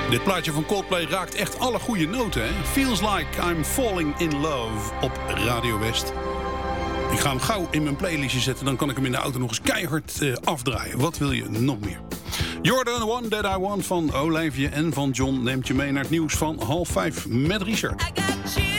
Dit plaatje van Coldplay raakt echt alle goede noten. Hè? Feels like I'm falling in love op Radio West. Ik ga hem gauw in mijn playlistje zetten. Dan kan ik hem in de auto nog eens keihard afdraaien. Wat wil je nog meer? Jordan, One That I Want van Olijfje en van John neemt je mee naar het nieuws van 4:30 met Richard.